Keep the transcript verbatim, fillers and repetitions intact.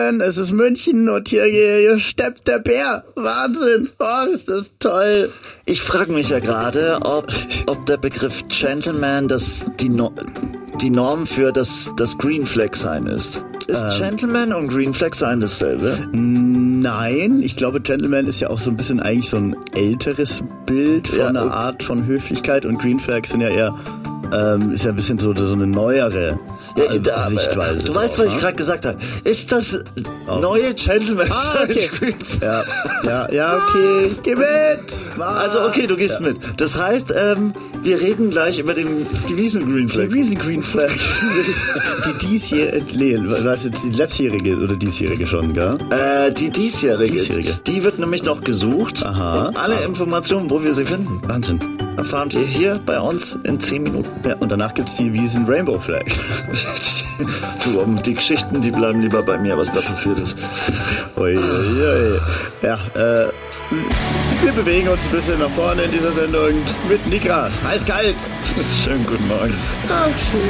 Es ist München und hier, hier, hier steppt der Bär. Wahnsinn. Oh, ist das toll. Ich frage mich ja gerade, ob, ob der Begriff Gentleman das die, no- die Norm für das, das Green Flag sein ist. Ist ähm, Gentleman und Green Flag sein dasselbe? Nein, ich glaube, Gentleman ist ja auch so ein bisschen eigentlich so ein älteres Bild von ja, einer okay. Art von Höflichkeit und Green Flag sind ja eher ähm, ist ja ein bisschen so, so eine neuere ja, da, Sichtweise. Du weißt, was ich gerade gesagt habe. Ist das oh. neue Gentleman? Ah, okay. ja, ja, ja, okay, ich geh mit. Also okay, du gehst ja. mit. Das heißt, ähm, wir reden gleich über den Devisen Green Flag. Devisen Green Flag. die diesjährige, weißt du, die letztjährige oder diesjährige schon, gell? Äh, die diesjährige. diesjährige. Die wird nämlich noch gesucht. Aha. Und alle Informationen, wo wir sie finden. Wahnsinn. Erfahren ihr hier bei uns in zehn Minuten. Ja, und danach gibt's die Wiesen Rainbow Flag. Du, um die Geschichten, die bleiben lieber bei mir, was da passiert ist. Ui, ui, ui. Ja, äh, wir bewegen uns ein bisschen nach vorne in dieser Sendung mit Nika. Heiß kalt. Schönen guten Morgen. Ach, schön.